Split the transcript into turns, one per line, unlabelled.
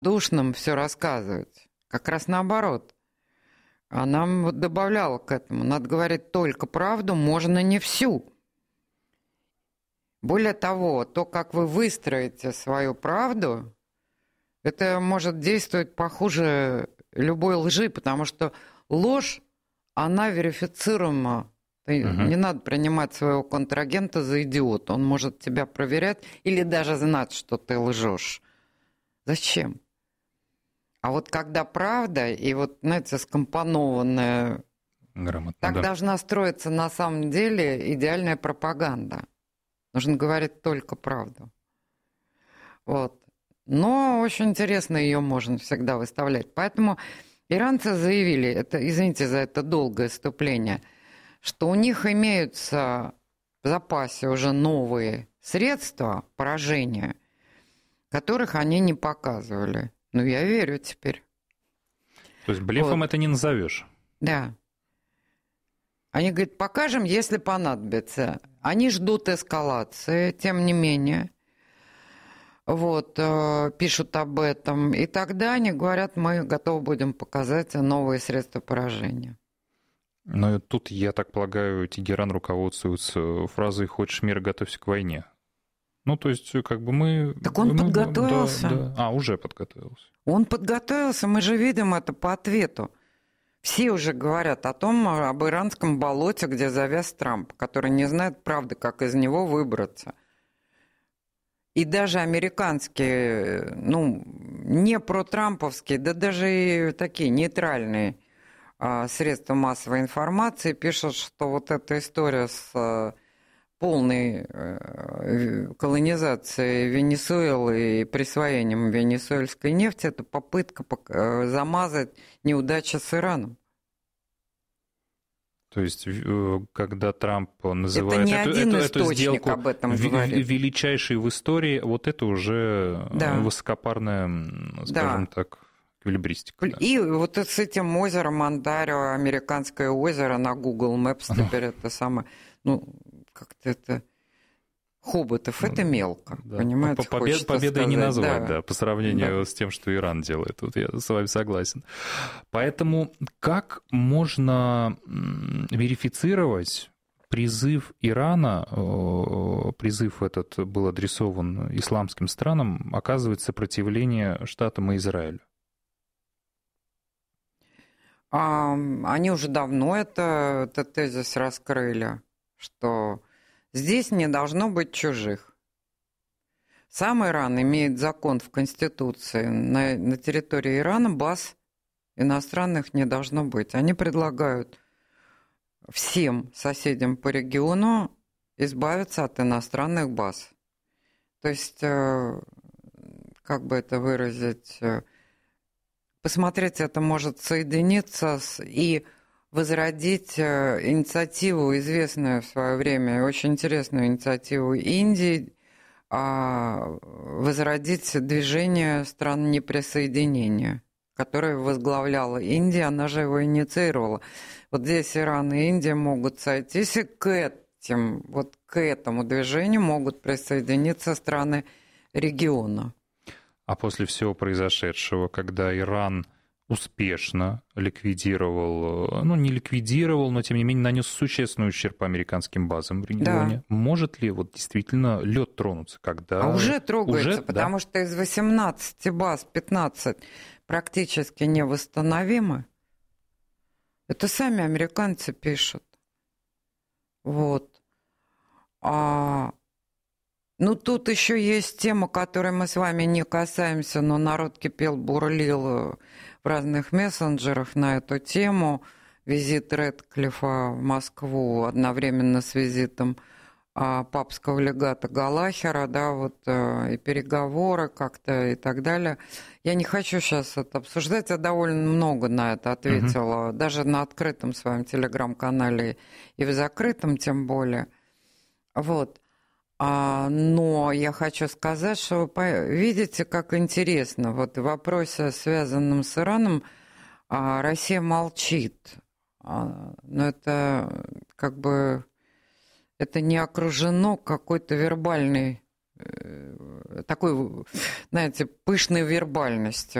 душным все рассказывать. Как раз наоборот. Она вот добавляла к этому. Надо говорить только правду, можно не всю. Более того, то, как вы выстроите свою правду, это может действовать похуже любой лжи, потому что ложь, она верифицируема. Не надо принимать своего контрагента за идиота. Он может тебя проверять или даже знать, что ты лжешь. Зачем? А вот когда правда, и вот, знаете, скомпонованная,
грамотно,
так
да.
должна строиться на самом деле идеальная пропаганда. Нужно говорить только правду. Вот. Но очень интересно ее можно всегда выставлять. Поэтому иранцы заявили, это, извините за это долгое вступление, что у них имеются в запасе уже новые средства поражения, которых они не показывали. Ну, я верю теперь.
То есть блефом
вот.
Это не назовешь.
Да. Они говорят, покажем, если понадобится. Они ждут эскалации, тем не менее. Вот, пишут об этом. И тогда они говорят, мы готовы будем показать новые средства поражения.
Но тут, я так полагаю, Тегеран руководствуется фразой «хочешь мира, готовься к войне». Ну, то есть, как бы мы...
Так он подготовился.
Да. Уже подготовился.
Он подготовился, мы же видим это по ответу. Все уже говорят о том, об иранском болоте, где завяз Трамп, который не знает, правда, как из него выбраться. И даже американские, ну, не протрамповские, да даже и такие нейтральные средства массовой информации пишут, что вот эта история с полной колонизацией Венесуэлы и присвоением венесуэльской нефти – это попытка замазать неудачи с Ираном.
То есть, когда Трамп называет эту сделку
об этом
величайшей в истории, вот это уже высокопарная, скажем так, эквилибристика. Да.
И вот с этим озером Онтарио, американское озеро на Google Maps теперь это самое, ну, как-то это... Хоботов, это мелко, понимаете?
Победой не назвать, да, по сравнению с тем, что Иран делает. Тут я с вами согласен. Поэтому как можно верифицировать призыв Ирана, призыв этот был адресован исламским странам, оказывать сопротивление Штатам и Израилю?
Они уже давно этот тезис раскрыли, что... Здесь не должно быть чужих. Сам Иран имеет закон в Конституции. На территории Ирана баз иностранных не должно быть. Они предлагают всем соседям по региону избавиться от иностранных баз. То есть, как бы это выразить, посмотреть, это может соединиться и возродить инициативу, известную в свое время, очень интересную инициативу Индии, возродить движение стран неприсоединения, которое возглавляла Индия, она же его инициировала. Вот здесь Иран и Индия могут сойтись, и к этому движению могут присоединиться страны региона.
А после всего произошедшего, когда Иран успешно ликвидировал, ну, не ликвидировал, но, тем не менее, нанес существенный ущерб по американским базам в регионе. Да. Может ли вот действительно лед тронуться, когда...
Уже трогается, потому что из 18 баз 15 практически невосстановимы. Это сами американцы пишут. Вот. Ну, тут еще есть тема, которой мы с вами не касаемся, но народ кипел, бурлил в разных мессенджерах на эту тему. Визит Рэдклиффа в Москву одновременно с визитом папского легата Галахера, да, вот, и переговоры как-то и так далее. Я не хочу сейчас это обсуждать, я довольно много на это ответила, даже на открытом своем телеграм-канале и в закрытом тем более. Вот. Но я хочу сказать, что видите, как интересно, вот в вопросе, связанном с Ираном, Россия молчит. Но это как бы это не окружено какой-то вербальной такой, знаете, пышной вербальности.